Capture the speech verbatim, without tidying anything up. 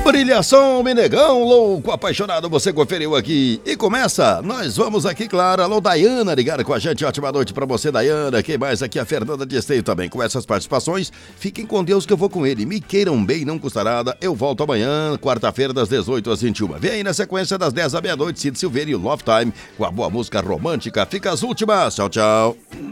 Brilhação, Menegão, louco, apaixonado, você conferiu aqui. E começa, nós vamos aqui, claro. Alô, Dayana, ligada com a gente. Ótima noite pra você, Dayana. Quem mais aqui? A Fernanda de Esteio também. Com essas participações, fiquem com Deus que eu vou com ele. Me queiram bem, não custa nada. Eu volto amanhã, quarta-feira, das dezoito às vinte e uma. Vem aí na sequência das dez à meia-noite, Cid Silveira e o Love Time, com a boa música romântica. Fica as últimas. Tchau, tchau.